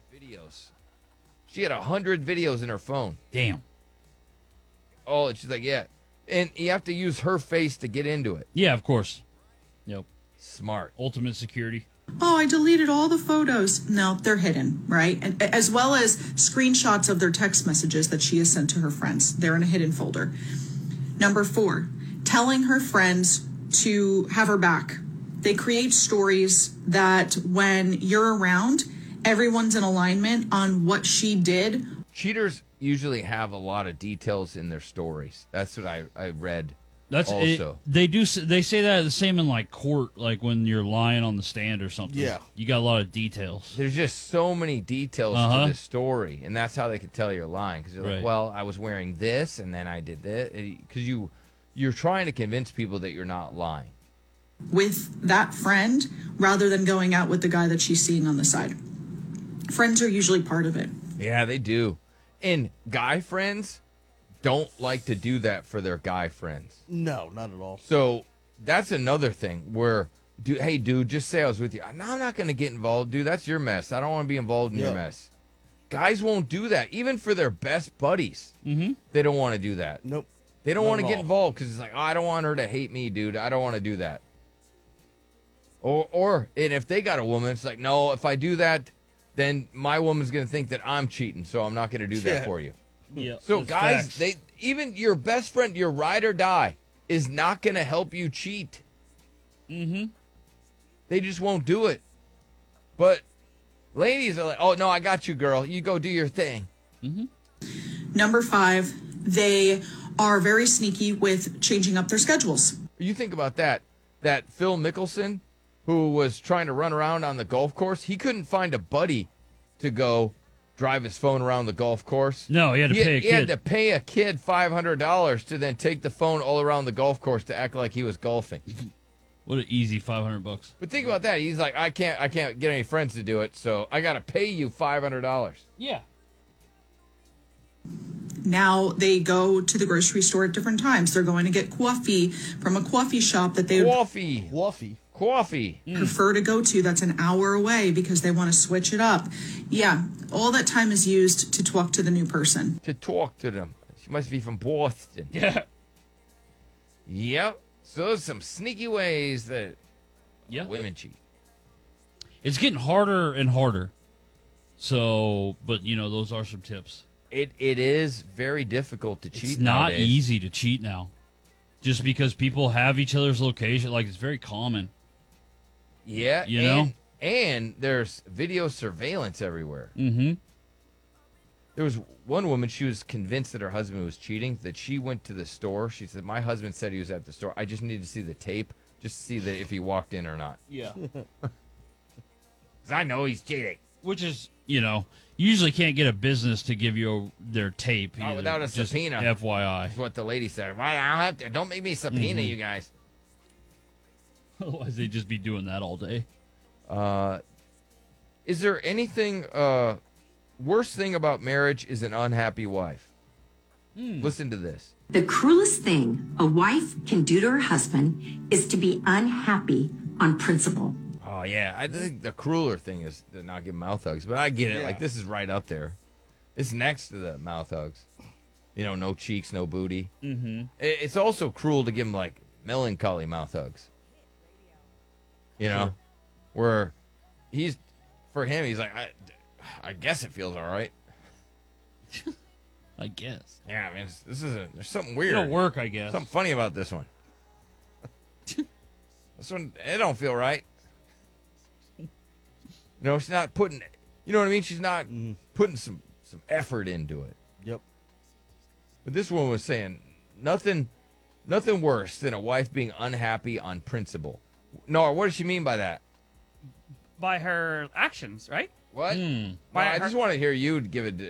videos. She had 100 videos in her phone. Damn. Oh, and she's like, yeah. And you have to use her face to get into it. Yeah, of course. Yep. Smart. Ultimate security. Oh, I deleted all the photos. No, they're hidden, right? And as well as screenshots of their text messages that she has sent to her friends. They're in a hidden folder. Number 4, telling her friends to have her back. They create stories that when you're around, everyone's in alignment on what she did. Cheaters usually have a lot of details in their stories. That's what I read. That's also. They do. They say that the same in like court, like when you're lying on the stand or something. Yeah. You got a lot of details. There's just so many details to this story, and that's how they can tell you're lying. Because you're like, Right. well, I was wearing this, and then I did this. Because you're trying to convince people that you're not lying. With that friend rather than going out with the guy that she's seeing on the side. Friends are usually part of it. Yeah, they do. And guy friends don't like to do that for their guy friends. No, not at all. So that's another thing where, hey, dude, just say I was with you. No, I'm not going to get involved, dude. That's your mess. I don't want to be involved in your mess. Guys won't do that, even for their best buddies. Mm-hmm. They don't want to do that. Nope. They don't Not want to at get all. involved because it's like, oh, I don't want her to hate me, dude. I don't want to do that. And if they got a woman, it's like, no, if I do that, then my woman's going to think that I'm cheating, so I'm not going to do that Yeah. for you. Yeah. So guys, even your best friend, your ride or die, is not going to help you cheat. Mm-hmm. They just won't do it. But ladies are like, oh, no, I got you, girl. You go do your thing. Number 5, they are very sneaky with changing up their schedules. You think about that Phil Mickelson, who was trying to run around on the golf course, he couldn't find a buddy to go drive his phone around the golf course. No, he had to pay a He had kid. to pay a kid $500 to then take the phone all around the golf course to act like he was golfing. What an easy $500. But think about that. He's like, I can't get any friends to do it, so I got to pay you $500. Yeah. Now they go to the grocery store at different times. They're going to get coffee from a coffee shop that they would Coffee. prefer to go to that's an hour away because they want to switch it up. Yeah, all that time is used to talk to the new person. To talk to them. She must be from Boston. Yeah. Yep. So there's some sneaky ways that Yeah. women cheat. It's getting harder and harder. So, but those are some tips. It is very difficult to cheat It's not nowadays. easy to cheat now. Just because people have each other's location, like it's very common. Yeah, You know? And there's video surveillance everywhere. Mm-hmm. There was one woman, she was convinced that her husband was cheating, that she went to the store. She said, my husband said he was at the store. I just need to see the tape just to see that if he walked in or not. Yeah. Because I know he's cheating. Which is, you usually can't get a business to give you their tape. Not either. without a Just subpoena. FYI. That's what the lady said. Well, I'll have to. Don't make me subpoena you guys. Otherwise, they'd just be doing that all day. Is there anything worst thing about marriage is an unhappy wife? Listen to this. The cruelest thing a wife can do to her husband is to be unhappy on principle. Oh, yeah. I think the crueler thing is to not give mouth hugs. But I get it. Yeah. Like, this is right up there. It's next to the mouth hugs. No cheeks, no booty. Mm-hmm. It's also cruel to give him, like, melancholy mouth hugs. Where for him, he's like, I guess it feels all right. I guess. Yeah, I mean, there's something weird. It'll work, I guess. Something funny about this one. This one, it don't feel right. She's not putting, you know what I mean? She's not putting some effort into it. Yep. But this one was saying nothing worse than a wife being unhappy on principle. Nora, what does she mean by that? By her actions, right? What? Hmm. Well, I just want to hear you give it